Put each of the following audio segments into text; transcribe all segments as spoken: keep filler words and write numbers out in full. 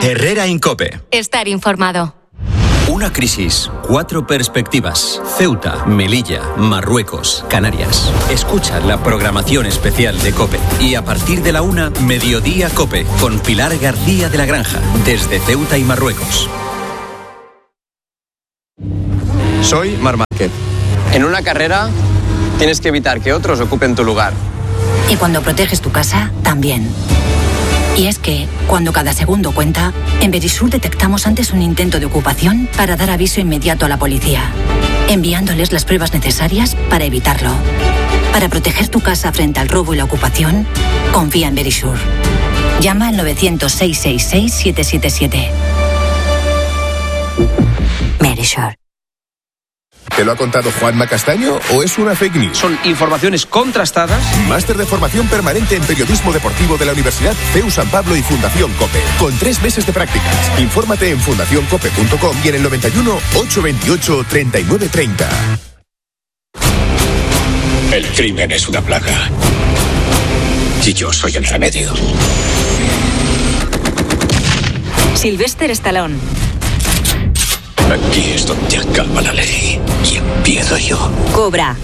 Herrera en COPE. Estar informado. Una crisis, cuatro perspectivas. Ceuta, Melilla, Marruecos, Canarias. Escucha la programación especial de COPE. Y a partir de la una, Mediodía COPE, con Pilar García de la Granja, desde Ceuta y Marruecos. Soy Marc Márquez. En una carrera tienes que evitar que otros ocupen tu lugar. Y cuando proteges tu casa, también. Y es que, cuando cada segundo cuenta, en Verisur detectamos antes un intento de ocupación para dar aviso inmediato a la policía, enviándoles las pruebas necesarias para evitarlo. Para proteger tu casa frente al robo y la ocupación, confía en Verisur. Llama al novecientos, seiscientos sesenta y seis, siete siete siete. Verisur. ¿Te lo ha contado Juanma Castaño o es una fake news? Son informaciones contrastadas. Máster de formación permanente en periodismo deportivo de la Universidad C E U San Pablo y Fundación COPE. Con tres meses de prácticas. Infórmate en fundación cope punto com y en el noventa y uno, ochocientos veintiocho, treinta y nueve treinta. El crimen es una plaga. Y yo soy el remedio. Sylvester Stallone. Aquí es donde acaba la ley y empiezo yo. Cobra.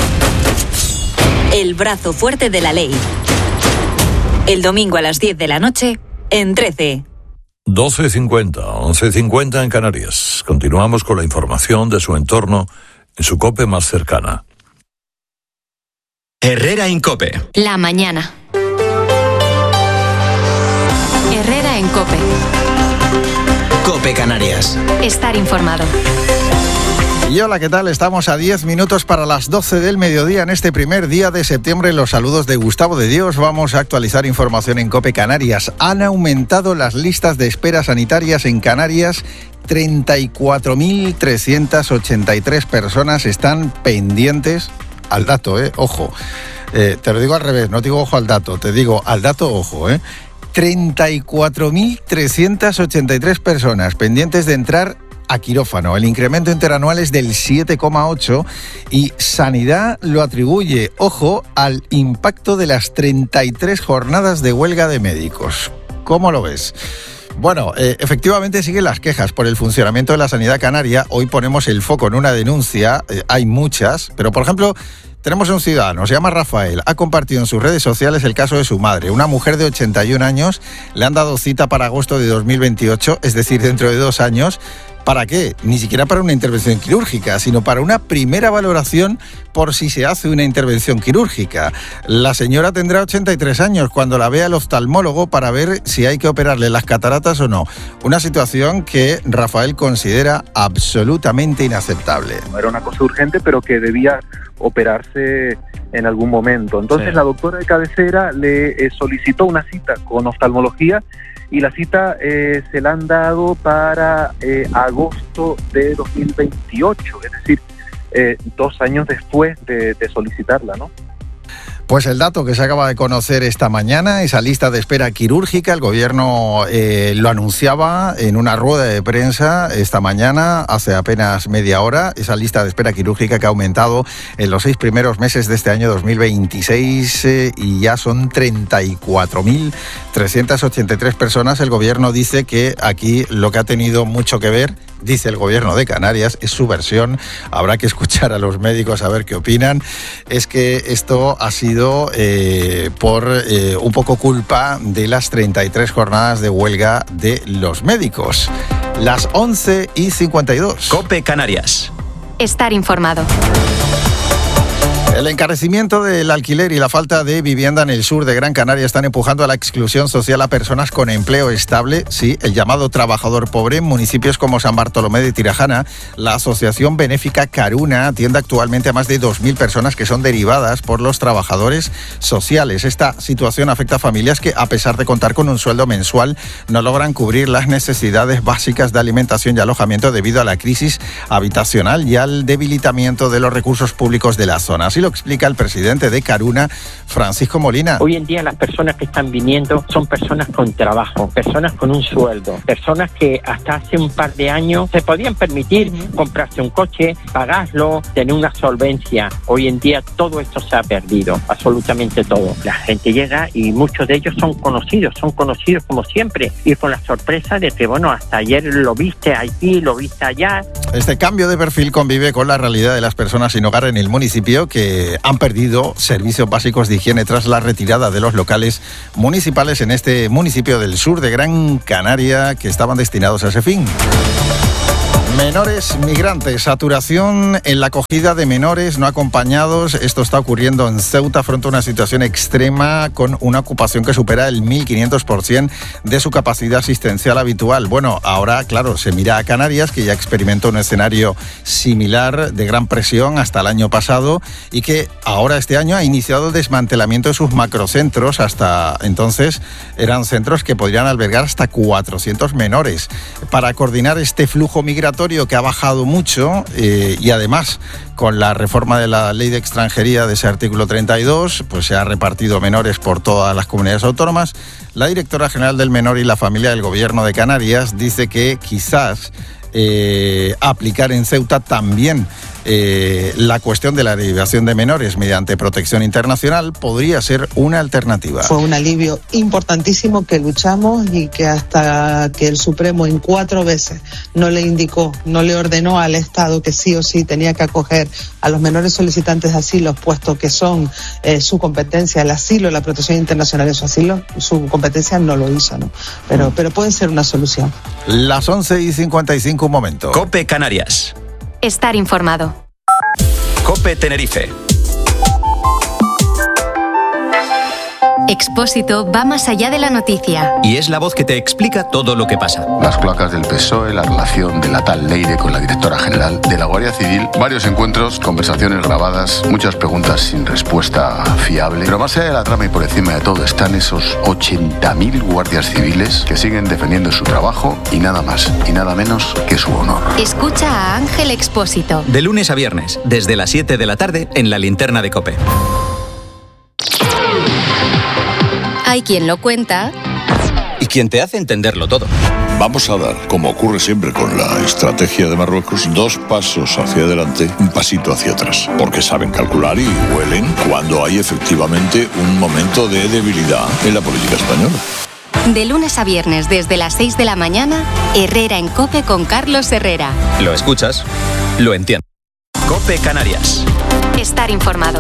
El brazo fuerte de la ley. El domingo a las diez de la noche en trece. doce cincuenta, once cincuenta en Canarias. Continuamos con la información de su entorno en su COPE más cercana. Herrera en COPE. La mañana. Herrera en COPE. COPE Canarias. Estar informado. Y hola, ¿qué tal? Estamos a diez minutos para las doce del mediodía en este primer día de septiembre. Los saludos de Gustavo de Dios. Vamos a actualizar información en COPE Canarias. Han aumentado las listas de espera sanitarias en Canarias. treinta y cuatro mil trescientas ochenta y tres personas están pendientes al dato, ¿eh? Ojo. Eh, te lo digo al revés, no te digo ojo al dato, te digo al dato ojo, ¿eh? treinta y cuatro mil trescientas ochenta y tres personas pendientes de entrar a quirófano. El incremento interanual es del siete coma ocho y Sanidad lo atribuye, ojo, al impacto de las treinta y tres jornadas de huelga de médicos. ¿Cómo lo ves? Bueno, eh, efectivamente siguen las quejas por el funcionamiento de la sanidad canaria. Hoy ponemos el foco en una denuncia, eh, hay muchas, pero por ejemplo, tenemos un ciudadano, se llama Rafael, ha compartido en sus redes sociales el caso de su madre, una mujer de ochenta y un años, le han dado cita para agosto de dos mil veintiocho, es decir, dentro de dos años. ¿Para qué? Ni siquiera para una intervención quirúrgica, sino para una primera valoración por si se hace una intervención quirúrgica. La señora tendrá ochenta y tres años cuando la vea el oftalmólogo para ver si hay que operarle las cataratas o no. Una situación que Rafael considera absolutamente inaceptable. No era una cosa urgente, pero que debía operarse en algún momento. Entonces sí. La doctora de cabecera le eh, solicitó una cita con oftalmología y la cita eh, se la han dado para eh, agosto de dos mil veintiocho, es decir, eh, dos años después de, de solicitarla, ¿no? Pues el dato que se acaba de conocer esta mañana, esa lista de espera quirúrgica, el gobierno eh, lo anunciaba en una rueda de prensa esta mañana, hace apenas media hora, esa lista de espera quirúrgica que ha aumentado en los seis primeros meses de este año dos mil veintiséis eh, y ya son treinta y cuatro mil trescientas ochenta y tres personas. El gobierno dice que aquí lo que ha tenido mucho que ver, dice el gobierno de Canarias, es su versión, habrá que escuchar a los médicos a ver qué opinan, es que esto ha sido eh, por eh, un poco culpa de las treinta y tres jornadas de huelga de los médicos. Las once y cincuenta y dos. COPE Canarias. Estar informado. El encarecimiento del alquiler y la falta de vivienda en el sur de Gran Canaria están empujando a la exclusión social a personas con empleo estable. Sí, el llamado trabajador pobre. En municipios como San Bartolomé de Tirajana, la asociación benéfica Caruna atiende actualmente a más de dos mil personas que son derivadas por los trabajadores sociales. Esta situación afecta a familias que, a pesar de contar con un sueldo mensual, no logran cubrir las necesidades básicas de alimentación y alojamiento debido a la crisis habitacional y al debilitamiento de los recursos públicos de la zona. Así lo explica el presidente de Caruna, Francisco Molina. Hoy en día las personas que están viniendo son personas con trabajo, personas con un sueldo, personas que hasta hace un par de años se podían permitir comprarse un coche, pagarlo, tener una solvencia. Hoy en día todo esto se ha perdido, absolutamente todo. La gente llega y muchos de ellos son conocidos, son conocidos como siempre, y con la sorpresa de que, bueno, hasta ayer lo viste aquí, lo viste allá. Este cambio de perfil convive con la realidad de las personas sin hogar en el municipio que han perdido servicios básicos de higiene tras la retirada de los locales municipales en este municipio del sur de Gran Canaria que estaban destinados a ese fin. Menores migrantes, saturación en la acogida de menores no acompañados. Esto está ocurriendo en Ceuta frente a una situación extrema con una ocupación que supera el mil quinientos por ciento de su capacidad asistencial habitual. Bueno, ahora, claro, se mira a Canarias, que ya experimentó un escenario similar de gran presión hasta el año pasado y que ahora este año ha iniciado el desmantelamiento de sus macrocentros. Hasta entonces eran centros que podrían albergar hasta cuatrocientos menores. Para coordinar este flujo migratorio que ha bajado mucho eh, y además con la reforma de la ley de extranjería de ese artículo treinta y dos, pues se ha repartido menores por todas las comunidades autónomas. La directora general del Menor y la Familia del Gobierno de Canarias dice que quizás eh, aplicar en Ceuta también Eh, la cuestión de la derivación de menores mediante protección internacional podría ser una alternativa. Fue un alivio importantísimo que luchamos y que hasta que el Supremo en cuatro veces no le indicó, no le ordenó al Estado que sí o sí tenía que acoger a los menores solicitantes de asilo, puesto que son eh, su competencia el asilo, la protección internacional de su asilo, su competencia no lo hizo, ¿no? Pero, pero puede ser una solución. Las once y cincuenta y cinco, un momento. COPE Canarias. Estar informado. COPE Tenerife. Expósito va más allá de la noticia. Y es la voz que te explica todo lo que pasa. Las cloacas del P S O E, la relación de la tal Leire con la directora general de la Guardia Civil, varios encuentros, conversaciones grabadas, muchas preguntas sin respuesta fiable. Pero más allá de la trama y por encima de todo están esos ochenta mil guardias civiles que siguen defendiendo su trabajo y nada más y nada menos que su honor. Escucha a Ángel Expósito. De lunes a viernes, desde las siete de la tarde, en la linterna de COPE. Hay quien lo cuenta Y quien te hace entenderlo todo. Vamos a dar, como ocurre siempre con la estrategia de Marruecos, dos pasos hacia adelante, un pasito hacia atrás. Porque saben calcular y huelen cuando hay efectivamente un momento de debilidad en la política española. De lunes a viernes desde las seis de la mañana, Herrera en COPE con Carlos Herrera. Lo escuchas, lo entiendes. COPE Canarias. Estar informado.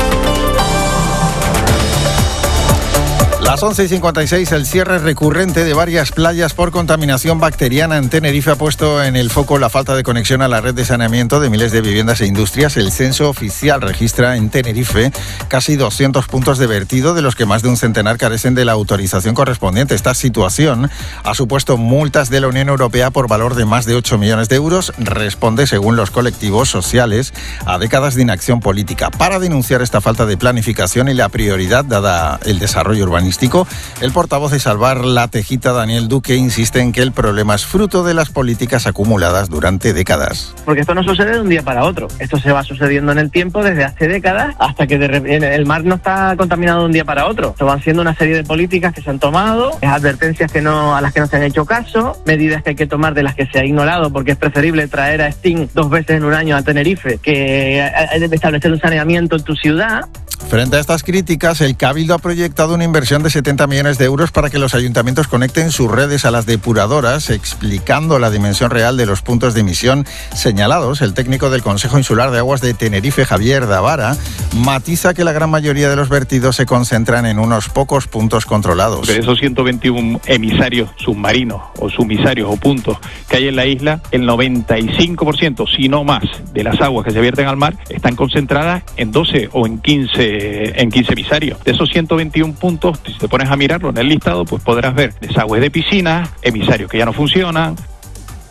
Las once y cincuenta y seis, el cierre recurrente de varias playas por contaminación bacteriana en Tenerife ha puesto en el foco la falta de conexión a la red de saneamiento de miles de viviendas e industrias. El censo oficial registra en Tenerife casi doscientos puntos de vertido, de los que más de un centenar carecen de la autorización correspondiente. Esta situación ha supuesto multas de la Unión Europea por valor de más de ocho millones de euros. Responde, según los colectivos sociales, a décadas de inacción política. Para denunciar esta falta de planificación y la prioridad dada el desarrollo urbanístico, el portavoz de Salvar la Tejita, Daniel Duque, insiste en que el problema es fruto de las políticas acumuladas durante décadas. Porque esto no sucede de un día para otro. Esto se va sucediendo en el tiempo desde hace décadas hasta que de repente el mar no está contaminado de un día para otro. Esto van siendo una serie de políticas que se han tomado, advertencias que no, a las que no se han hecho caso, medidas que hay que tomar de las que se ha ignorado, porque es preferible traer a Sting dos veces en un año a Tenerife que establecer un saneamiento en tu ciudad. Frente a estas críticas, el Cabildo ha proyectado una inversión de setenta millones de euros para que los ayuntamientos conecten sus redes a las depuradoras, explicando la dimensión real de los puntos de emisión señalados. El técnico del Consejo Insular de Aguas de Tenerife, Javier Davara, matiza que la gran mayoría de los vertidos se concentran en unos pocos puntos controlados. De esos ciento veintiún emisarios submarinos o sumisarios o puntos que hay en la isla, el noventa y cinco por ciento, si no más, de las aguas que se vierten al mar están concentradas en doce o en quince en quince emisarios. De esos ciento veintiún puntos, si te pones a mirarlo en el listado, pues podrás ver desagües de piscinas, emisarios que ya no funcionan.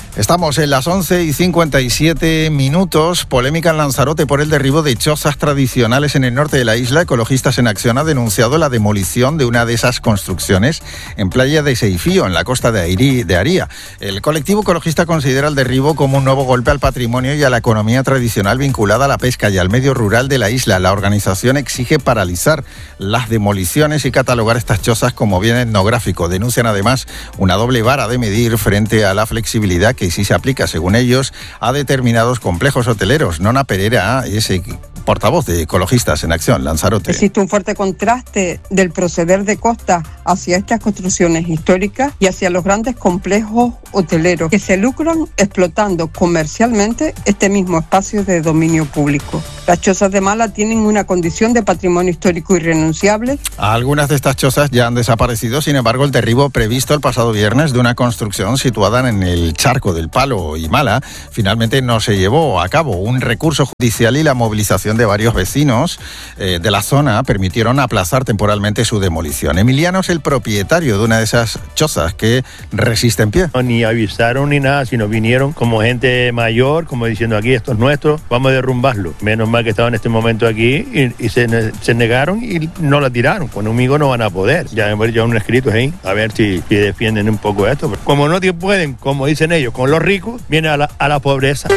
Estamos en las once y cincuenta y siete minutos. Polémica en Lanzarote por el derribo de chozas tradicionales en el norte de la isla. Ecologistas en Acción ha denunciado la demolición de una de esas construcciones en Playa de Seifío, en la costa de, Airí, de Aría. El colectivo ecologista considera el derribo como un nuevo golpe al patrimonio y a la economía tradicional vinculada a la pesca y al medio rural de la isla. La organización exige paralizar las demoliciones y catalogar estas chozas como bien etnográfico. Denuncian además una doble vara de medir frente a la flexibilidad que sí se aplica, según ellos, a determinados complejos hoteleros. Nona Pereira es portavoz de Ecologistas en Acción, Lanzarote. Existe un fuerte contraste del proceder de Costa hacia estas construcciones históricas y hacia los grandes complejos hoteleros que se lucran explotando comercialmente este mismo espacio de dominio público. Las chozas de Mala tienen una condición de patrimonio histórico irrenunciable. Algunas de estas chozas ya han desaparecido, sin embargo, el derribo previsto el pasado viernes de una construcción situada en el charco del Palo y Mala finalmente no se llevó a cabo. Un recurso judicial y la movilización de varios vecinos eh, de la zona permitieron aplazar temporalmente su demolición. Emiliano es el propietario de una de esas chozas que resiste en pie. Ni avisaron ni nada, sino vinieron como gente mayor, como diciendo aquí esto es nuestro, vamos a derrumbarlo. Menos mal que estaba en este momento aquí y, y se, se negaron y no la tiraron. Conmigo no van a poder. Ya me voy a llevar un escrito ahí, a ver si, si defienden un poco esto. Como no pueden, como dicen ellos, con los ricos, viene a la, a la pobreza.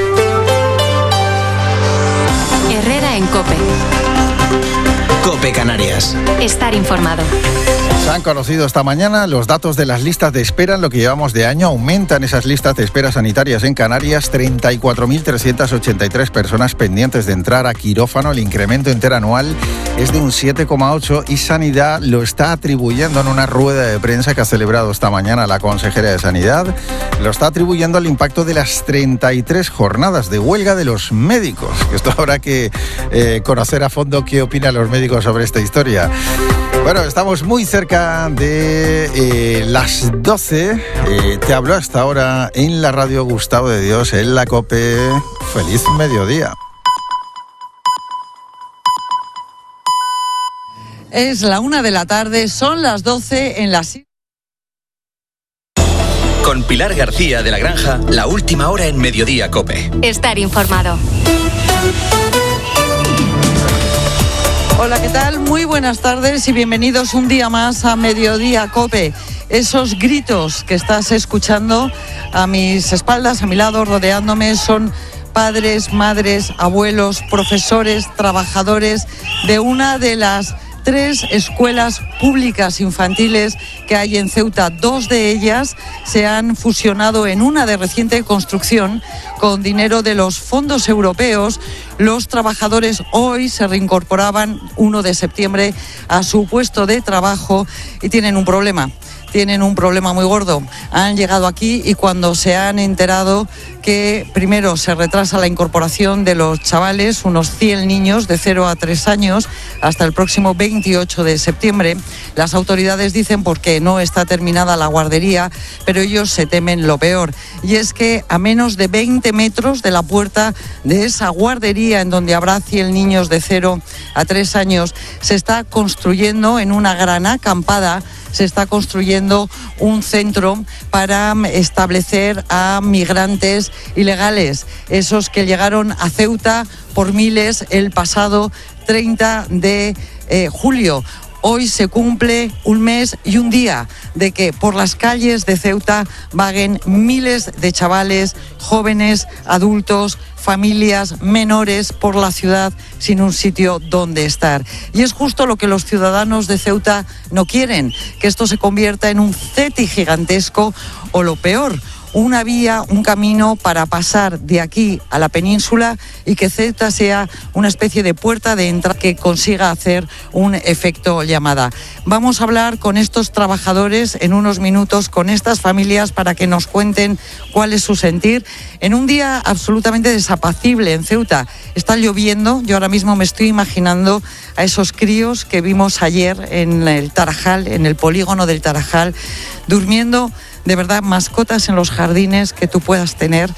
Herrera en COPE. COPE Canarias. Estar informado. Se han conocido esta mañana los datos de las listas de espera en lo que llevamos de año. Aumentan esas listas de espera sanitarias en Canarias. treinta y cuatro mil trescientas ochenta y tres personas pendientes de entrar a quirófano. El incremento interanual es de un siete coma ocho y Sanidad lo está atribuyendo en una rueda de prensa que ha celebrado esta mañana la consejera de Sanidad. Lo está atribuyendo al impacto de las treinta y tres jornadas de huelga de los médicos. Esto habrá que eh, conocer a fondo qué opinan los médicos sobre esta historia. Bueno, estamos muy cerca de eh, las doce. Eh, te hablo hasta ahora en la radio Gustavo de Dios, en la COPE. Feliz mediodía. Es la una de la tarde, son las doce en las... Con Pilar García de la Granja, la última hora en Mediodía COPE. Estar informado. Hola, ¿qué tal? Muy buenas tardes y bienvenidos un día más a Mediodía COPE. Esos gritos que estás escuchando a mis espaldas, a mi lado, rodeándome, son padres, madres, abuelos, profesores, trabajadores de una de las tres escuelas públicas infantiles que hay en Ceuta. Dos de ellas se han fusionado en una de reciente construcción con dinero de los fondos europeos. Los trabajadores hoy se reincorporaban uno de septiembre a su puesto de trabajo y tienen un problema. Tienen un problema muy gordo. Han llegado aquí y cuando se han enterado que primero se retrasa la incorporación de los chavales, unos cien niños de cero a tres años, hasta el próximo veintiocho de septiembre, las autoridades dicen porque no está terminada la guardería, pero ellos se temen lo peor. Y es que a menos de veinte metros de la puerta de esa guardería en donde habrá cien niños de cero a tres años, se está construyendo en una gran acampada, se está construyendo un centro para establecer a migrantes ilegales, esos que llegaron a Ceuta por miles el pasado treinta de julio. Hoy se cumple un mes y un día de que por las calles de Ceuta vaguen miles de chavales, jóvenes, adultos, familias, menores por la ciudad sin un sitio donde estar. Y es justo lo que los ciudadanos de Ceuta no quieren, que esto se convierta en un ceti gigantesco o lo peor, una vía, un camino para pasar de aquí a la península y que Ceuta sea una especie de puerta de entrada que consiga hacer un efecto llamada. Vamos a hablar con estos trabajadores en unos minutos, con estas familias, para que nos cuenten cuál es su sentir en un día absolutamente desapacible en Ceuta. Está lloviendo, yo ahora mismo me estoy imaginando a esos críos que vimos ayer en el Tarajal, en el polígono del Tarajal, durmiendo. De verdad, mascotas en los jardines que tú puedas tener,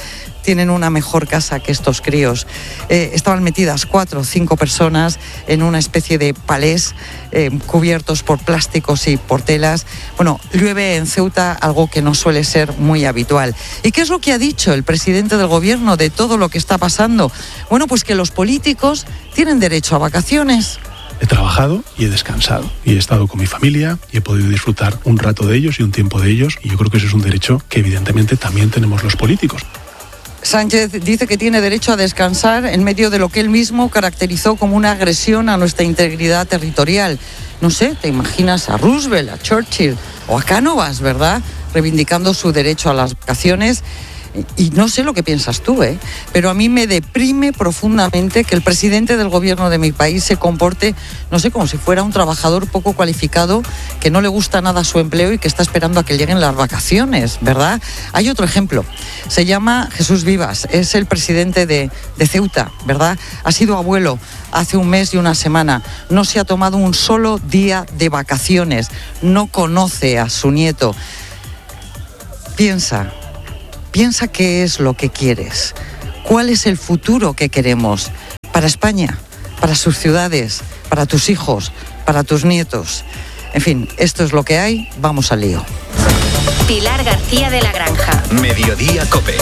tienen una mejor casa que estos críos. Eh, estaban metidas cuatro o cinco personas en una especie de palés eh, cubiertos por plásticos y por telas. Bueno, llueve en Ceuta, algo que no suele ser muy habitual. ¿Y qué es lo que ha dicho el presidente del gobierno de todo lo que está pasando? Bueno, pues que los políticos tienen derecho a vacaciones. He trabajado y he descansado y he estado con mi familia y he podido disfrutar un rato de ellos y un tiempo de ellos, y yo creo que eso es un derecho que evidentemente también tenemos los políticos. Sánchez dice que tiene derecho a descansar en medio de lo que él mismo caracterizó como una agresión a nuestra integridad territorial. No sé, te imaginas a Roosevelt, a Churchill o a Cánovas, ¿verdad?, reivindicando su derecho a las vacaciones. Y no sé lo que piensas tú, ¿eh? Pero a mí me deprime profundamente que el presidente del gobierno de mi país se comporte, no sé, como si fuera un trabajador poco cualificado, que no le gusta nada su empleo y que está esperando a que lleguen las vacaciones, ¿verdad? Hay otro ejemplo, se llama Jesús Vivas, es el presidente de, de Ceuta, ¿verdad? Ha sido abuelo hace un mes y una semana, no se ha tomado un solo día de vacaciones, no conoce a su nieto. Piensa... Piensa qué es lo que quieres, cuál es el futuro que queremos para España, para sus ciudades, para tus hijos, para tus nietos. En fin, esto es lo que hay, vamos al lío. Pilar García de la Granja. Mediodía COPE.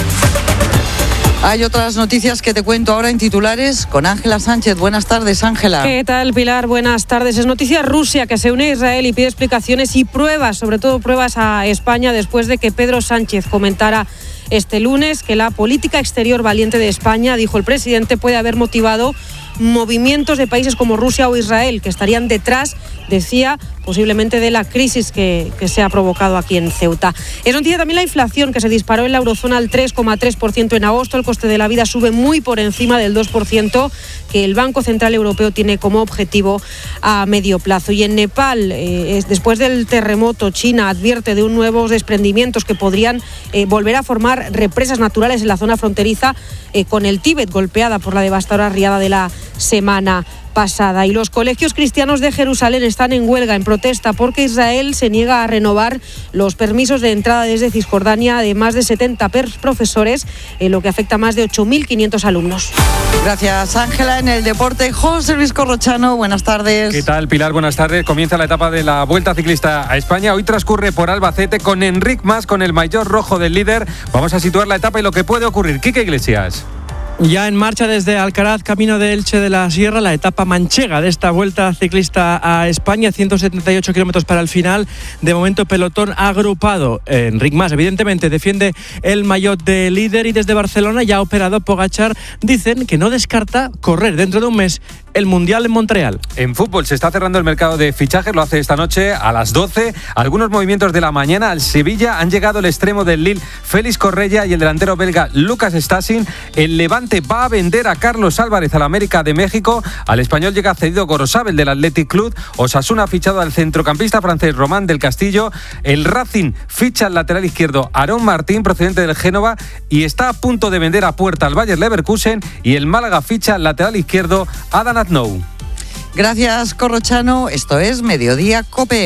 Hay otras noticias que te cuento ahora en titulares con Ángela Sánchez. Buenas tardes, Ángela. ¿Qué tal, Pilar? Buenas tardes. Es noticia Rusia, que se une a Israel y pide explicaciones y pruebas, sobre todo pruebas a España, después de que Pedro Sánchez comentara este lunes que la política exterior valiente de España, dijo el presidente, puede haber motivado movimientos de países como Rusia o Israel, que estarían detrás, decía, posiblemente de la crisis que, que se ha provocado aquí en Ceuta. Es noticia también la inflación, que se disparó en la eurozona al tres coma tres por ciento en agosto. El coste de la vida sube muy por encima del dos por ciento que el Banco Central Europeo tiene como objetivo a medio plazo. Y en Nepal, eh, es, después del terremoto, China advierte de un nuevos desprendimientos que podrían eh, volver a formar represas naturales en la zona fronteriza eh, con el Tíbet, golpeada por la devastadora riada de la semana pasada. Y los colegios cristianos de Jerusalén están en huelga, en protesta, porque Israel se niega a renovar los permisos de entrada desde Cisjordania de más de setenta profesores, en lo que afecta a más de ocho mil quinientos alumnos. Gracias, Ángela. En el deporte, José Luis Corrochano, buenas tardes. ¿Qué tal, Pilar? Buenas tardes. Comienza la etapa de la Vuelta Ciclista a España. Hoy transcurre por Albacete con Enric Mas, con el maillot rojo del líder. Vamos a situar la etapa y lo que puede ocurrir. Quique Iglesias. Ya en marcha desde Alcaraz, camino de Elche de la Sierra, la etapa manchega de esta Vuelta Ciclista a España, ciento setenta y ocho kilómetros para el final. De momento, pelotón agrupado. Enric Mas, evidentemente, defiende el maillot de líder, y desde Barcelona, ya operado Pogačar, dicen que no descarta correr dentro de un mes el Mundial en Montreal. En fútbol se está cerrando el mercado de fichajes, lo hace esta noche a las doce. Algunos movimientos de la mañana. Al Sevilla han llegado el extremo del Lille, Félix Correia, y el delantero belga Lucas Stasin. El Levante va a vender a Carlos Álvarez al América de México. Al Español llega cedido Gorosabel del Athletic Club. Osasuna ha fichado al centrocampista francés Román del Castillo. El Racing ficha al lateral izquierdo Aarón Martín, procedente del Génova, y está a punto de vender a puerta al Bayer Leverkusen. Y el Málaga ficha al lateral izquierdo Adán Aznou. Gracias, Corrochano. Esto es Mediodía COPE.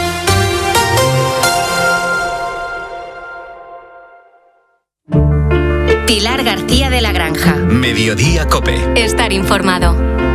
Pilar García de la Granja. Mediodía COPE. Estar informado.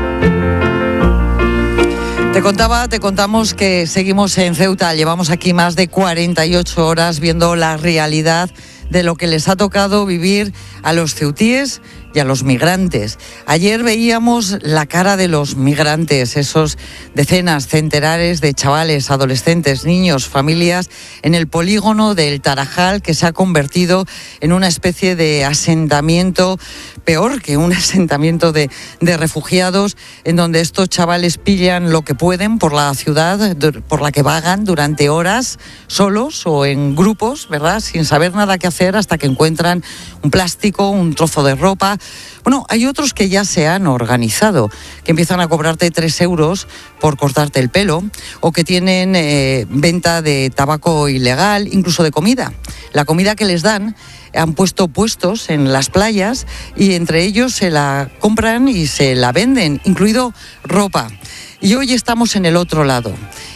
Te contaba, te contamos que seguimos en Ceuta. Llevamos aquí más de cuarenta y ocho horas viendo la realidad de lo que les ha tocado vivir a los ceutíes y a los migrantes. Ayer veíamos la cara de los migrantes, esos decenas, centenares de chavales, adolescentes, niños, familias, en el polígono del Tarajal, que se ha convertido en una especie de asentamiento, peor que un asentamiento de, de refugiados, en donde estos chavales pillan lo que pueden por la ciudad por la que vagan durante horas, solos o en grupos, ¿verdad?, sin saber nada que hacer, hasta que encuentran un plástico, un trozo de ropa. Bueno, hay otros que ya se han organizado, que empiezan a cobrarte tres euros por cortarte el pelo, o que tienen eh, venta de tabaco ilegal, incluso de comida. La comida que les dan, han puesto puestos en las playas y entre ellos se la compran y se la venden, incluido ropa. Y hoy estamos en el otro lado,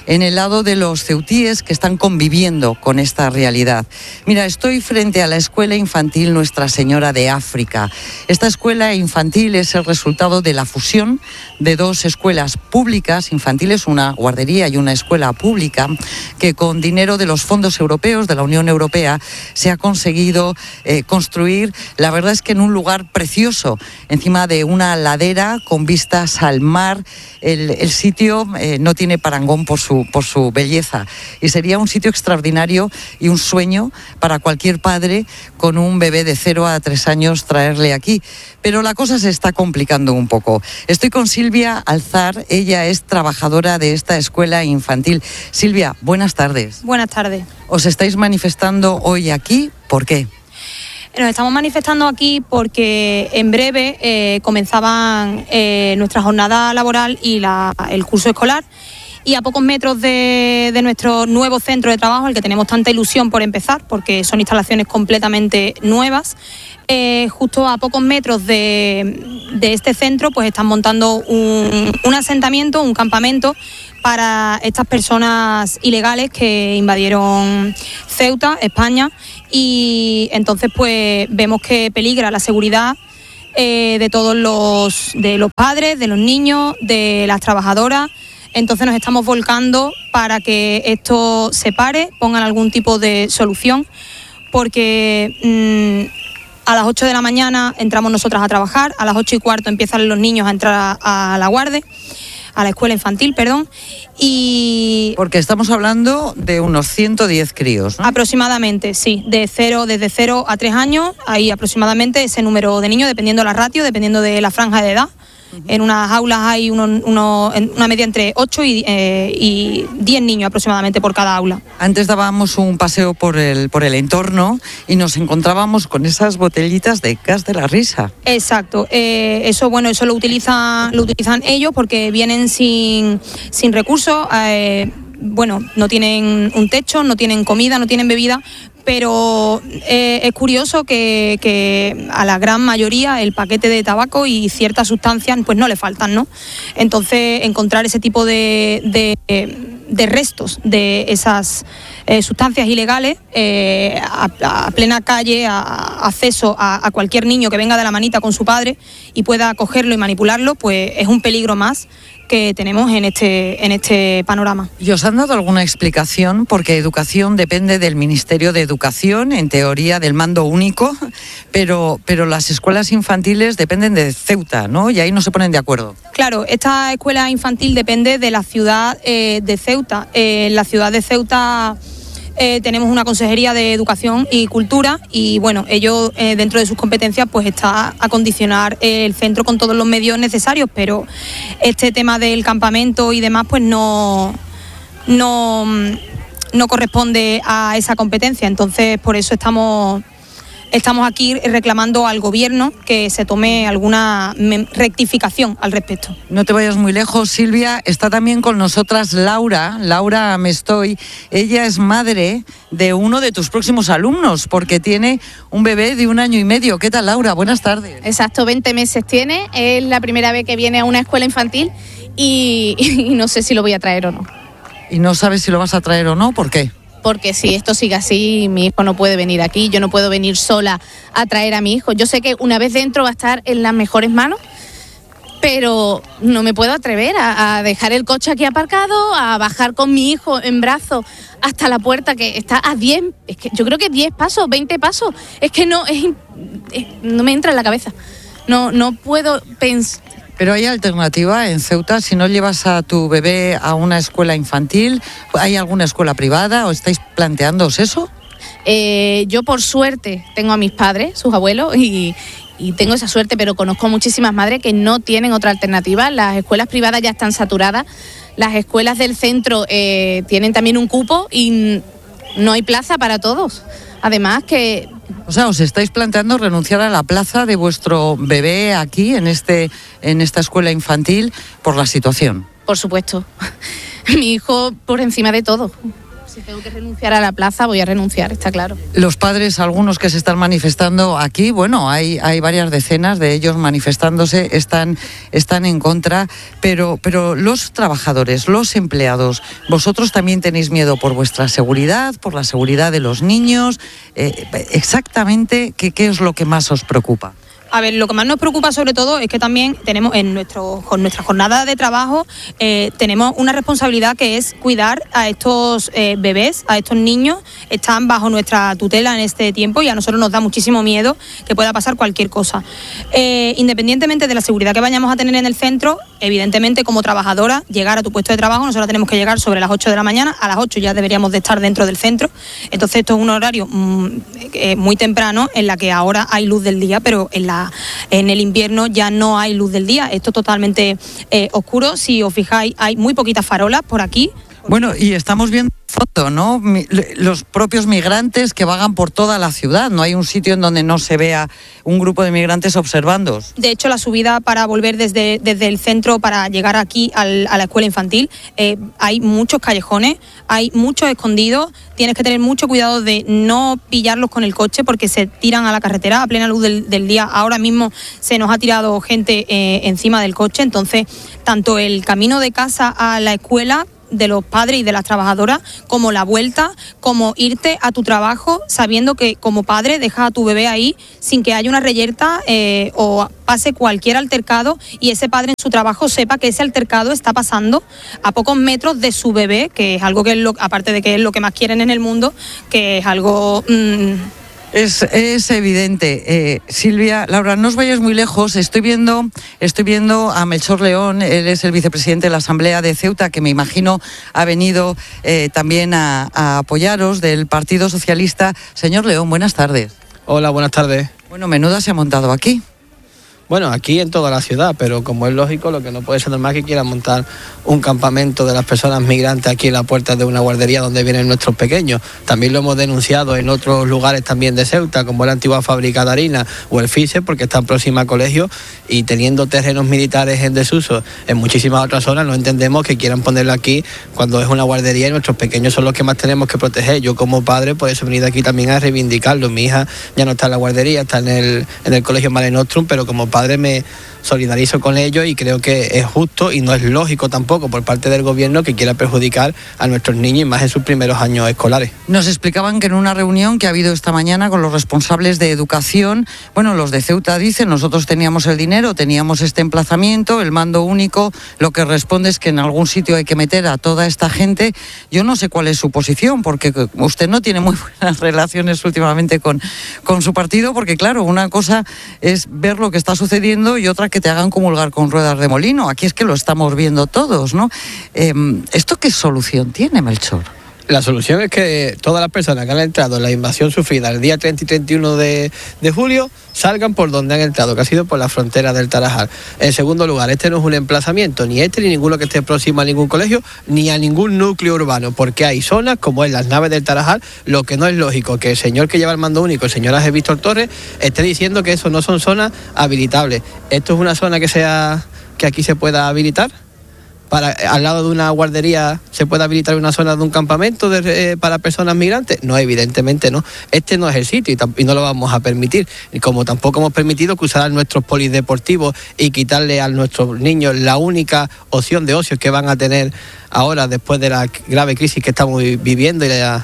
en el lado de los ceutíes que están conviviendo con esta realidad. Mira, estoy frente a la Escuela Infantil Nuestra Señora de África. Esta escuela infantil es el resultado de la fusión de dos escuelas públicas infantiles, una guardería y una escuela pública, que con dinero de los fondos europeos, de la Unión Europea, se ha conseguido eh, construir, la verdad es que en un lugar precioso, encima de una ladera con vistas al mar. El, el sitio eh, no tiene parangón por su, por su belleza y sería un sitio extraordinario y un sueño para cualquier padre con un bebé de cero a tres años traerle aquí. Pero la cosa se está complicando un poco. Estoy con Silvia Alzar, ella es trabajadora de esta escuela infantil. Silvia, buenas tardes. Buenas tardes. ¿Os estáis manifestando hoy aquí? ¿Por qué? Nos estamos manifestando aquí porque en breve eh, comenzaban eh, nuestra jornada laboral y la, el curso escolar, y a pocos metros de, de nuestro nuevo centro de trabajo, el que tenemos tanta ilusión por empezar, porque son instalaciones completamente nuevas, eh, justo a pocos metros de, de este centro pues están montando un, un asentamiento, un campamento para estas personas ilegales que invadieron Ceuta, España, y entonces pues vemos que peligra la seguridad eh, de todos los, de los padres, de los niños, de las trabajadoras. Entonces nos estamos volcando para que esto se pare, pongan algún tipo de solución, porque mmm, a las ocho de la mañana entramos nosotras a trabajar, a las ocho y cuarto empiezan los niños a entrar a, a la guardia, a la escuela infantil, perdón, y... Porque estamos hablando de unos ciento diez críos, ¿no? Aproximadamente, sí, de cero, desde cero a tres años, hay aproximadamente ese número de niños, dependiendo de la ratio, dependiendo de la franja de edad. En unas aulas hay uno, uno, una media entre ocho y, eh, y diez niños aproximadamente por cada aula. Antes dábamos un paseo por el, por el entorno y nos encontrábamos con esas botellitas de gas de la risa. Exacto, eh, eso bueno, eso lo utilizan, lo utilizan ellos porque vienen sin, sin recursos, eh, bueno, no tienen un techo, no tienen comida, no tienen bebida, pero eh, es curioso que, que a la gran mayoría el paquete de tabaco y ciertas sustancias pues no le faltan, ¿no? Entonces encontrar ese tipo de, de, de restos de esas eh, sustancias ilegales eh, a, a plena calle, a, a acceso a, a cualquier niño que venga de la manita con su padre y pueda cogerlo y manipularlo, pues es un peligro más que tenemos en este, en este panorama. ¿Y os han dado alguna explicación? Porque educación depende del Ministerio de Educación, en teoría del mando único, pero, pero las escuelas infantiles dependen de Ceuta, ¿no? Y ahí no se ponen de acuerdo. Claro, esta escuela infantil depende de la ciudad eh, de Ceuta. Eh, en la ciudad de Ceuta... Eh, tenemos una consejería de educación y cultura y bueno, ellos eh, dentro de sus competencias pues está a condicionar el centro con todos los medios necesarios, pero este tema del campamento y demás pues no, no, no corresponde a esa competencia, entonces por eso estamos... Estamos aquí reclamando al gobierno que se tome alguna rectificación al respecto. No te vayas muy lejos, Silvia. Está también con nosotras Laura, Laura Mestoy. Ella es madre de uno de tus próximos alumnos porque tiene un bebé de un año y medio. ¿Qué tal, Laura? Buenas tardes. Exacto, veinte meses tiene. Es la primera vez que viene a una escuela infantil y, y no sé si lo voy a traer o no. ¿Y no sabes si lo vas a traer o no? ¿Por qué? Porque si esto sigue así, mi hijo no puede venir aquí, yo no puedo venir sola a traer a mi hijo. Yo sé que una vez dentro va a estar en las mejores manos, pero no me puedo atrever a, a dejar el coche aquí aparcado, a bajar con mi hijo en brazos hasta la puerta que está a diez, es que yo creo que diez pasos, veinte pasos, es que no, es, es, no me entra en la cabeza, no, no puedo pensar. Pero hay alternativa en Ceuta, si no llevas a tu bebé a una escuela infantil, ¿hay alguna escuela privada o estáis planteándoos eso? Eh, yo por suerte tengo a mis padres, sus abuelos, y, y tengo esa suerte, pero conozco muchísimas madres que no tienen otra alternativa. Las escuelas privadas ya están saturadas, las escuelas del centro eh, tienen también un cupo y no hay plaza para todos. Además que... O sea, ¿os estáis planteando renunciar a la plaza de vuestro bebé aquí, en este, en esta escuela infantil, por la situación? Por supuesto. Mi hijo por encima de todo. Si tengo que renunciar a la plaza, voy a renunciar, está claro. Los padres, algunos que se están manifestando aquí, bueno, hay, hay varias decenas de ellos manifestándose, están, están en contra, pero, pero los trabajadores, los empleados, vosotros también tenéis miedo por vuestra seguridad, por la seguridad de los niños. Eh, exactamente, ¿qué, qué es lo que más os preocupa? A ver, lo que más nos preocupa sobre todo es que también tenemos en nuestro, con nuestra jornada de trabajo eh, tenemos una responsabilidad que es cuidar a estos eh, bebés, a estos niños, están bajo nuestra tutela en este tiempo y a nosotros nos da muchísimo miedo que pueda pasar cualquier cosa. Eh, independientemente de la seguridad que vayamos a tener en el centro, evidentemente como trabajadora, llegar a tu puesto de trabajo, nosotros tenemos que llegar sobre las ocho de la mañana, a las ocho ya deberíamos de estar dentro del centro, entonces esto es un horario mmm, eh, muy temprano en la que ahora hay luz del día, pero en la en el invierno ya no hay luz del día, esto es totalmente eh, oscuro. Si os fijáis, hay muy poquitas farolas por aquí. Bueno, y estamos viendo foto, ¿no? Los propios migrantes que vagan por toda la ciudad. No hay un sitio en donde no se vea un grupo de migrantes observando. De hecho, la subida para volver desde, desde el centro para llegar aquí al, a la escuela infantil, eh, hay muchos callejones, hay muchos escondidos. Tienes que tener mucho cuidado de no pillarlos con el coche porque se tiran a la carretera a plena luz del, del día. Ahora mismo se nos ha tirado gente eh, encima del coche. Entonces, tanto el camino de casa a la escuela de los padres y de las trabajadoras, como la vuelta, como irte a tu trabajo sabiendo que como padre dejas a tu bebé ahí sin que haya una reyerta eh, o pase cualquier altercado y ese padre en su trabajo sepa que ese altercado está pasando a pocos metros de su bebé, que es algo que es lo, aparte de que es lo que más quieren en el mundo, que es algo... Mmm, Es, es evidente. Eh, Silvia, Laura, no os vayáis muy lejos. Estoy viendo, estoy viendo a Melchor León, él es el vicepresidente de la Asamblea de Ceuta, que me imagino ha venido eh, también a, a apoyaros del Partido Socialista. Señor León, buenas tardes. Hola, buenas tardes. Bueno, menuda se ha montado aquí. Bueno, aquí en toda la ciudad, pero como es lógico, lo que no puede ser normal es que quieran montar un campamento de las personas migrantes aquí en la puerta de una guardería donde vienen nuestros pequeños. También lo hemos denunciado en otros lugares también de Ceuta, como la antigua fábrica de harina o el FISE, porque están próximas a colegios y teniendo terrenos militares en desuso en muchísimas otras zonas, no entendemos que quieran ponerlo aquí cuando es una guardería y nuestros pequeños son los que más tenemos que proteger. Yo como padre, por eso he venido aquí también a reivindicarlo. Mi hija ya no está en la guardería, está en el, en el colegio Mare Nostrum, pero como padre Padre me solidarizo con ellos y creo que es justo y no es lógico tampoco por parte del gobierno que quiera perjudicar a nuestros niños y más en sus primeros años escolares. Nos explicaban que en una reunión que ha habido esta mañana con los responsables de educación, bueno, los de Ceuta dicen, nosotros teníamos el dinero, teníamos este emplazamiento, el mando único, lo que responde es que en algún sitio hay que meter a toda esta gente. Yo no sé cuál es su posición, porque usted no tiene muy buenas relaciones últimamente con, con su partido, porque claro, una cosa es ver lo que está sucediendo y otra que te hagan comulgar con ruedas de molino. Aquí es que lo estamos viendo todos, ¿no? Eh, ¿Esto qué solución tiene, Melchor? La solución es que todas las personas que han entrado en la invasión sufrida el día treinta y treinta y uno de, de julio salgan por donde han entrado, que ha sido por la frontera del Tarajal. En segundo lugar, este no es un emplazamiento, ni este ni ninguno que esté próximo a ningún colegio, ni a ningún núcleo urbano, porque hay zonas como en las naves del Tarajal, lo que no es lógico que el señor que lleva el mando único, el señor Ángel Víctor Torres, esté diciendo que eso no son zonas habilitables. Esto es una zona que sea que aquí se pueda habilitar. Para, al lado de una guardería se puede habilitar una zona de un campamento de, eh, para personas migrantes. No, evidentemente no. Este no es el sitio y, tam- y no lo vamos a permitir. Y como tampoco hemos permitido que usaran nuestros polideportivos y quitarle a nuestros niños la única opción de ocio que van a tener ahora después de la grave crisis que estamos viviendo y la...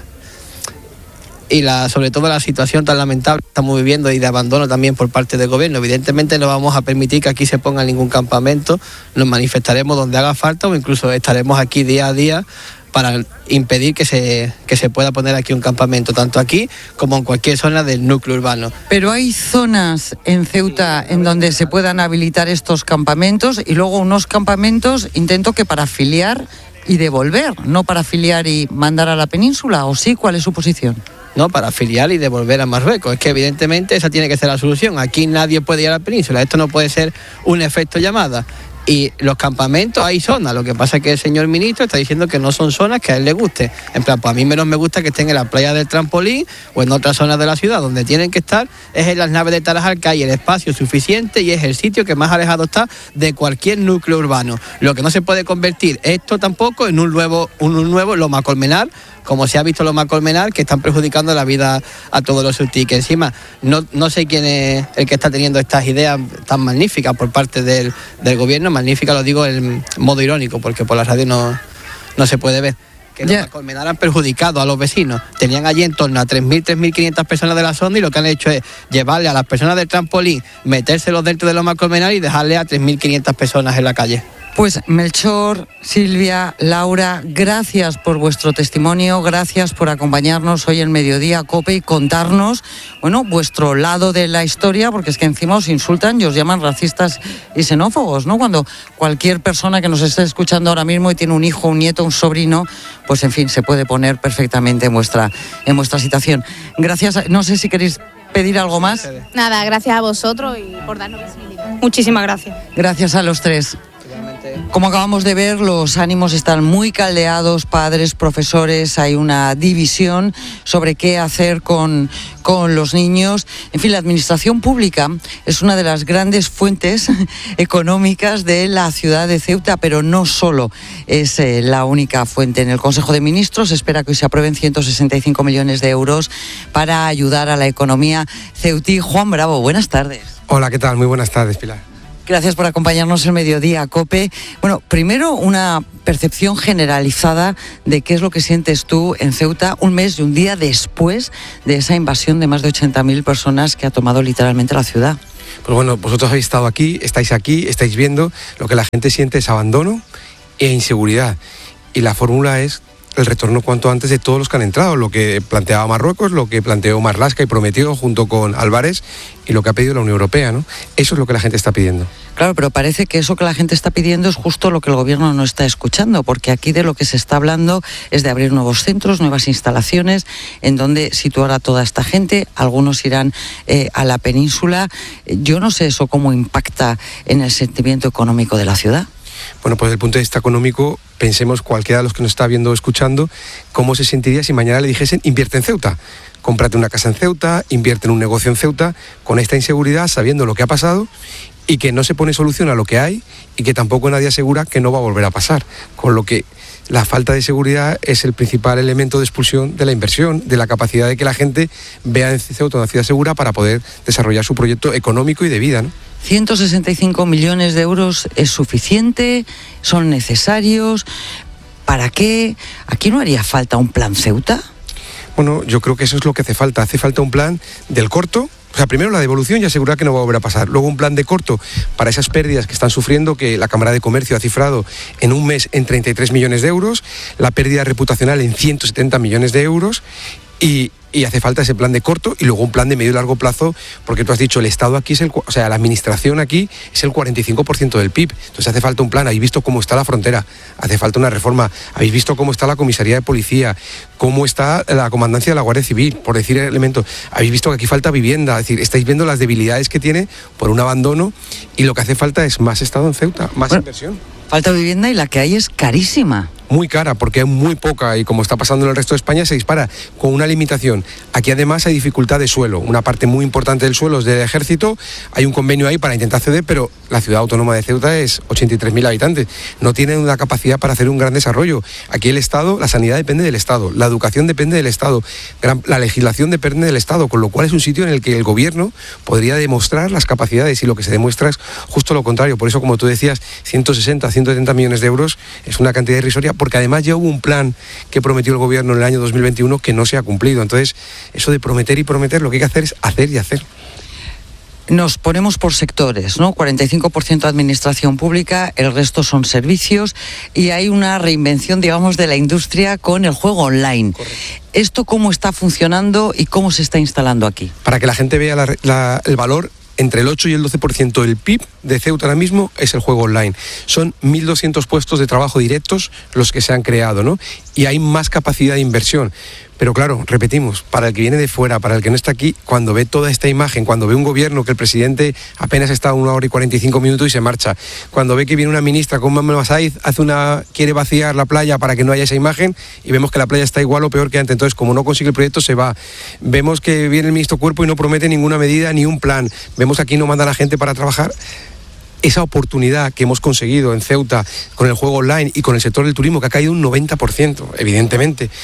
y la, sobre todo la situación tan lamentable que estamos viviendo y de abandono también por parte del gobierno. Evidentemente no vamos a permitir que aquí se ponga ningún campamento, nos manifestaremos donde haga falta o incluso estaremos aquí día a día para impedir que se, que se pueda poner aquí un campamento, tanto aquí como en cualquier zona del núcleo urbano. Pero hay zonas en Ceuta en donde se puedan habilitar estos campamentos y luego unos campamentos, intento que para afiliar y devolver, no para afiliar y mandar a la península, ¿o sí? ¿Cuál es su posición? No, para afiliar y devolver a Marruecos. Es que evidentemente esa tiene que ser la solución. Aquí nadie puede ir a la península. Esto no puede ser un efecto llamada. Y los campamentos, hay zonas. Lo que pasa es que el señor ministro está diciendo que no son zonas que a él le guste. En plan, pues a mí menos me gusta que estén en la playa del Trampolín o en otras zonas de la ciudad. Donde tienen que estar es en las naves de Tarajal, que hay el espacio suficiente y es el sitio que más alejado está de cualquier núcleo urbano. Lo que no se puede convertir esto tampoco en un nuevo, un, un nuevo Loma Colmenar como se ha visto los Marcolmenal, que están perjudicando la vida a todos los ceutí, que encima no, no sé quién es el que está teniendo estas ideas tan magníficas por parte del, del gobierno, magnífica lo digo en modo irónico, porque por la radio no, no se puede ver. Que los Marcolmenal han perjudicado a los vecinos. Tenían allí en torno a tres mil, tres mil quinientas personas de la sonda y lo que han hecho es llevarle a las personas del trampolín, metérselos dentro de los Marcolmenal y dejarle a tres mil quinientas personas en la calle. Pues Melchor, Silvia, Laura, gracias por vuestro testimonio, gracias por acompañarnos hoy en Mediodía COPE y contarnos, bueno, vuestro lado de la historia, porque es que encima os insultan y os llaman racistas y xenófobos, ¿no? Cuando cualquier persona que nos esté escuchando ahora mismo y tiene un hijo, un nieto, un sobrino, pues en fin, se puede poner perfectamente en vuestra, en vuestra situación. Gracias, no sé si queréis pedir algo más. Nada, gracias a vosotros y por darnos visibilidad. Muchísimas gracias. Gracias a los tres. Como acabamos de ver, los ánimos están muy caldeados, padres, profesores, hay una división sobre qué hacer con, con los niños. En fin, la administración pública es una de las grandes fuentes económicas de la ciudad de Ceuta, pero no solo es eh, la única fuente. En el Consejo de Ministros se espera que hoy se aprueben ciento sesenta y cinco millones de euros para ayudar a la economía ceutí. Juan Bravo, buenas tardes. Hola, ¿qué tal? Muy buenas tardes, Pilar. Gracias por acompañarnos en Mediodía COPE. Bueno, primero una percepción generalizada de qué es lo que sientes tú en Ceuta un mes y un día después de esa invasión de más de ochenta mil personas que ha tomado literalmente la ciudad. Pues bueno, vosotros habéis estado aquí, estáis aquí, estáis viendo, lo que la gente siente es abandono e inseguridad. Y la fórmula es el retorno cuanto antes de todos los que han entrado, lo que planteaba Marruecos, lo que planteó Marlaska y prometió junto con Álvarez y lo que ha pedido la Unión Europea, ¿no? Eso es lo que la gente está pidiendo. Claro, pero parece que eso que la gente está pidiendo es justo lo que el gobierno no está escuchando, porque aquí de lo que se está hablando es de abrir nuevos centros, nuevas instalaciones, en donde situar a toda esta gente. Algunos irán eh, a la península. Yo no sé eso cómo impacta en el sentimiento económico de la ciudad. Bueno, pues desde el punto de vista económico, pensemos cualquiera de los que nos está viendo o escuchando, cómo se sentiría si mañana le dijesen invierte en Ceuta, cómprate una casa en Ceuta, invierte en un negocio en Ceuta, con esta inseguridad, sabiendo lo que ha pasado y que no se pone solución a lo que hay y que tampoco nadie asegura que no va a volver a pasar, con lo que la falta de seguridad es el principal elemento de expulsión de la inversión, de la capacidad de que la gente vea en Ceuta una ciudad segura para poder desarrollar su proyecto económico y de vida, ¿no? ciento sesenta y cinco millones de euros es suficiente, son necesarios. ¿Para qué? ¿Aquí no haría falta un plan Ceuta? Bueno, yo creo que eso es lo que hace falta. Hace falta un plan del corto. O sea, primero la devolución y asegurar que no va a volver a pasar. Luego un plan de corto para esas pérdidas que están sufriendo, que la Cámara de Comercio ha cifrado en un mes en treinta y tres millones de euros, la pérdida reputacional en ciento setenta millones de euros y... Y hace falta ese plan de corto y luego un plan de medio y largo plazo, porque tú has dicho, el Estado aquí es el, o sea, la administración aquí es el cuarenta y cinco por ciento del P I B. Entonces hace falta un plan. Habéis visto cómo está la frontera, hace falta una reforma. Habéis visto cómo está la comisaría de policía, cómo está la comandancia de la Guardia Civil, por decir elementos. Habéis visto que aquí falta vivienda, es decir, estáis viendo las debilidades que tiene por un abandono y lo que hace falta es más Estado en Ceuta, más bueno, inversión. Falta vivienda y la que hay es carísima. Muy cara, porque hay muy poca y como está pasando en el resto de España se dispara con una limitación. Aquí además hay dificultad de suelo, una parte muy importante del suelo es del ejército, hay un convenio ahí para intentar ceder, pero la ciudad autónoma de Ceuta es ochenta y tres mil habitantes, no tienen una capacidad para hacer un gran desarrollo. Aquí el Estado, la sanidad depende del Estado, la educación depende del Estado, la legislación depende del Estado, con lo cual es un sitio en el que el gobierno podría demostrar las capacidades y lo que se demuestra es justo lo contrario. Por eso, como tú decías, ciento sesenta, ciento setenta millones de euros es una cantidad irrisoria, porque además ya hubo un plan que prometió el gobierno en el año dos mil veintiuno que no se ha cumplido. Entonces, eso de prometer y prometer, lo que hay que hacer es hacer y hacer. Nos ponemos por sectores, ¿no? cuarenta y cinco por ciento administración pública, el resto son servicios y hay una reinvención, digamos, de la industria con el juego online. Correcto. ¿Esto cómo está funcionando y cómo se está instalando aquí? Para que la gente vea la, la, el valor, entre el ocho y el doce por ciento del P I B de Ceuta ahora mismo es el juego online. Son mil doscientos puestos de trabajo directos los que se han creado, ¿no? Y hay más capacidad de inversión. Pero claro, repetimos, para el que viene de fuera, para el que no está aquí, cuando ve toda esta imagen, cuando ve un gobierno que el presidente apenas está una hora y cuarenta y cinco minutos y se marcha, cuando ve que viene una ministra con Manuel Masaiz, hace una, quiere vaciar la playa para que no haya esa imagen y vemos que la playa está igual o peor que antes, entonces como no consigue el proyecto se va. Vemos que viene el ministro Cuerpo y no promete ninguna medida ni un plan. Vemos que aquí no manda a la gente para trabajar. Esa oportunidad que hemos conseguido en Ceuta con el juego online y con el sector del turismo, que ha caído un noventa por ciento, evidentemente,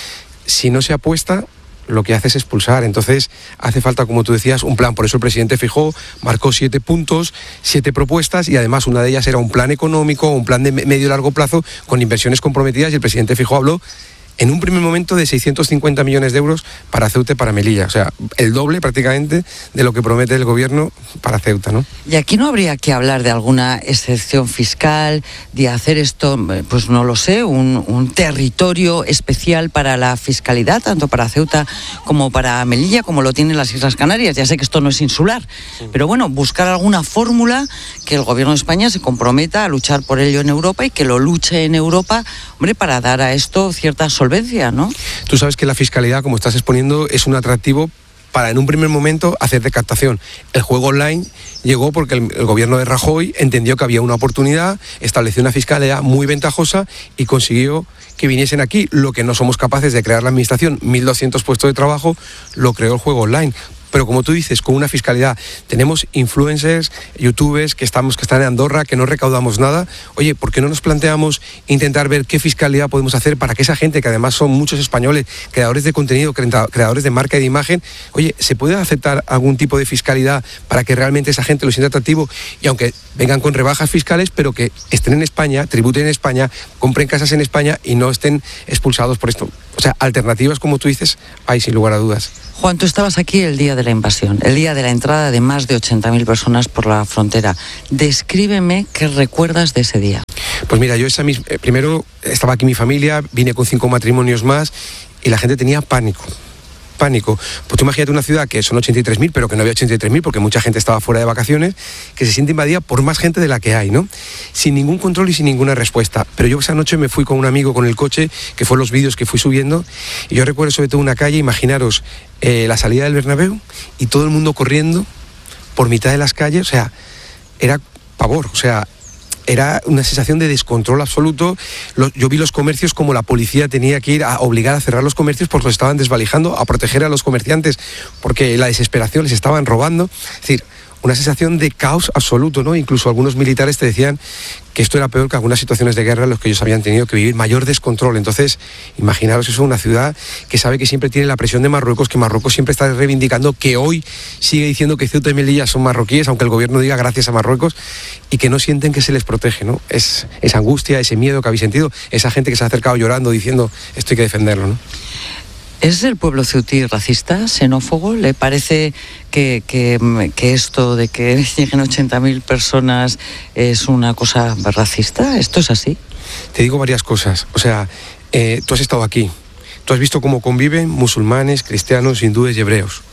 si no se apuesta, lo que hace es expulsar. Entonces hace falta, como tú decías, un plan. Por eso el presidente Feijóo marcó siete puntos, siete propuestas, y además una de ellas era un plan económico, un plan de medio y largo plazo con inversiones comprometidas, y el presidente Feijóo habló en un primer momento de seiscientos cincuenta millones de euros para Ceuta y para Melilla. O sea, el doble prácticamente de lo que promete el gobierno para Ceuta, ¿no? Y aquí no habría que hablar de alguna excepción fiscal, de hacer esto, pues no lo sé, un, un territorio especial para la fiscalidad, tanto para Ceuta como para Melilla, como lo tienen las Islas Canarias. Ya sé que esto no es insular, sí. Pero bueno, buscar alguna fórmula que el gobierno de España se comprometa a luchar por ello en Europa y que lo luche en Europa, hombre, para dar a esto cierta solvencia, ¿no? Tú sabes que la fiscalidad, como estás exponiendo, es un atractivo para en un primer momento hacer de captación. El juego online llegó porque el, el gobierno de Rajoy entendió que había una oportunidad, estableció una fiscalidad muy ventajosa y consiguió que viniesen aquí. Lo que no somos capaces de crear la administración, mil doscientos puestos de trabajo, lo creó el juego online. Pero como tú dices, con una fiscalidad, tenemos influencers, youtubers que estamos, que están en Andorra, que no recaudamos nada. Oye, ¿por qué no nos planteamos intentar ver qué fiscalidad podemos hacer para que esa gente, que además son muchos españoles, creadores de contenido, creadores de marca y de imagen, oye, ¿se puede aceptar algún tipo de fiscalidad para que realmente esa gente lo sienta atractivo? Y aunque vengan con rebajas fiscales, pero que estén en España, tributen en España, compren casas en España y no estén expulsados por esto. O sea, alternativas, como tú dices, hay sin lugar a dudas. Juan, tú estabas aquí el día de la invasión, el día de la entrada de más de ochenta mil personas por la frontera. Descríbeme qué recuerdas de ese día. Pues mira, yo esa misma, eh, primero estaba aquí mi familia, vine con cinco matrimonios más y la gente tenía pánico. Pánico. Pues tú imagínate una ciudad que son ochenta y tres mil, pero que no había ochenta y tres mil porque mucha gente estaba fuera de vacaciones, que se siente invadida por más gente de la que hay, ¿no? Sin ningún control y sin ninguna respuesta. Pero yo esa noche me fui con un amigo con el coche, que fue los vídeos que fui subiendo, y yo recuerdo sobre todo una calle, imaginaros eh, la salida del Bernabéu y todo el mundo corriendo por mitad de las calles, o sea, era pavor, o sea, era una sensación de descontrol absoluto. Yo vi los comercios como la policía tenía que ir a obligar a cerrar los comercios porque los estaban desvalijando, a proteger a los comerciantes porque la desesperación les estaban robando. Es decir, una sensación de caos absoluto, ¿no? Incluso algunos militares te decían que esto era peor que algunas situaciones de guerra en las que ellos habían tenido que vivir, mayor descontrol. Entonces, imaginaros eso, una ciudad que sabe que siempre tiene la presión de Marruecos, que Marruecos siempre está reivindicando, que hoy sigue diciendo que Ceuta y Melilla son marroquíes, aunque el gobierno diga gracias a Marruecos, y que no sienten que se les protege, ¿no? Es esa angustia, ese miedo que habéis sentido, esa gente que se ha acercado llorando diciendo esto hay que defenderlo, ¿no? ¿Es el pueblo ceutí racista, xenófobo? ¿Le parece que, que, que esto de que lleguen ochenta mil personas es una cosa racista? ¿Esto es así? Te digo varias cosas. O sea, eh, tú has estado aquí. Tú has visto cómo conviven musulmanes, cristianos, hindúes y hebreos.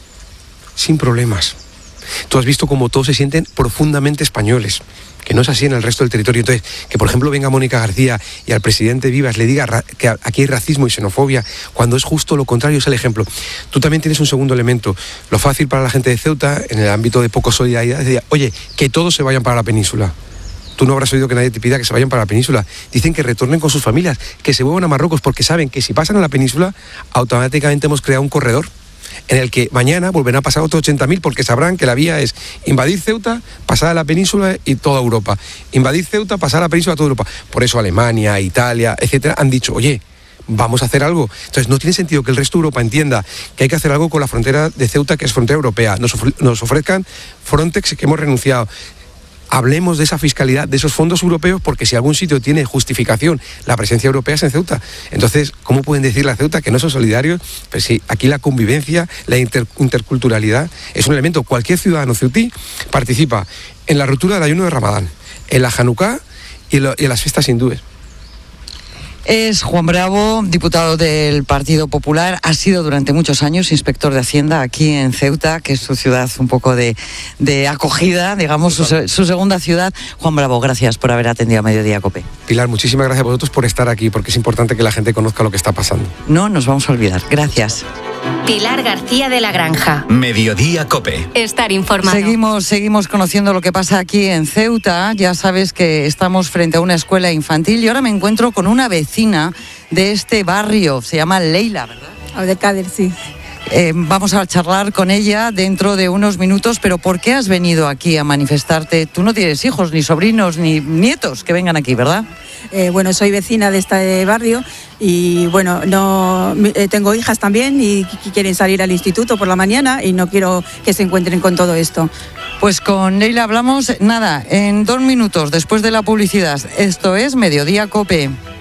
Sin problemas. Tú has visto cómo todos se sienten profundamente españoles, que no es así en el resto del territorio. Entonces, que por ejemplo venga Mónica García y al presidente Vivas le diga que aquí hay racismo y xenofobia, cuando es justo lo contrario, es el ejemplo. Tú también tienes un segundo elemento. Lo fácil para la gente de Ceuta, en el ámbito de poco solidaridad, es decir, oye, que todos se vayan para la península. Tú no habrás oído que nadie te pida que se vayan para la península. Dicen que retornen con sus familias, que se vuelvan a Marruecos, porque saben que si pasan a la península, automáticamente hemos creado un corredor en el que mañana volverán a pasar otros ochenta mil, porque sabrán que la vía es invadir Ceuta, pasar a la península y toda Europa. Invadir Ceuta, pasar a la península a toda Europa. Por eso Alemania, Italia, etcétera, han dicho, oye, vamos a hacer algo. Entonces no tiene sentido que el resto de Europa entienda que hay que hacer algo con la frontera de Ceuta, que es frontera europea. Nos, ofre- nos ofrezcan Frontex, que hemos renunciado. Hablemos de esa fiscalidad, de esos fondos europeos, porque si algún sitio tiene justificación la presencia europea es en Ceuta. Entonces, ¿cómo pueden decirle a Ceuta que no son solidarios? Pues sí, aquí la convivencia, la inter- interculturalidad es un elemento. Cualquier ciudadano ceutí participa en la ruptura del ayuno de Ramadán, en la Hanukkah y en, lo, y en las fiestas hindúes. Es Juan Bravo, diputado del Partido Popular, ha sido durante muchos años inspector de Hacienda aquí en Ceuta, que es su ciudad un poco de, de acogida, digamos, su, su segunda ciudad. Juan Bravo, gracias por haber atendido a Mediodía COPE. Pilar, muchísimas gracias a vosotros por estar aquí, porque es importante que la gente conozca lo que está pasando. No nos vamos a olvidar. Gracias. Pilar García de la Granja. Mediodía COPE. Estar informado. Seguimos, seguimos conociendo lo que pasa aquí en Ceuta. Ya sabes que estamos frente a una escuela infantil y ahora me encuentro con una vecina de este barrio. Se llama Leila, ¿verdad? Abdelkader, sí. Eh, vamos a charlar con ella dentro de unos minutos, pero ¿por qué has venido aquí a manifestarte? Tú no tienes hijos, ni sobrinos, ni nietos que vengan aquí, ¿verdad? Eh, bueno, soy vecina de este barrio y bueno, no eh, tengo hijas también y que quieren salir al instituto por la mañana y no quiero que se encuentren con todo esto. Pues con Leila hablamos, nada, en dos minutos después de la publicidad. Esto es Mediodía COPE.